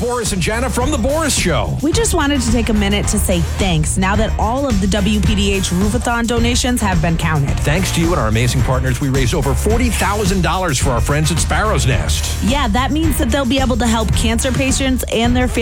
Boris and Jenna from The Boris Show. We just wanted to take a minute to say thanks now that all of the WPDH Roofathon donations have been counted. Thanks to you and our amazing partners, we raised over $40,000 for our friends at Sparrow's Nest. Yeah, that means that they'll be able to help cancer patients and their families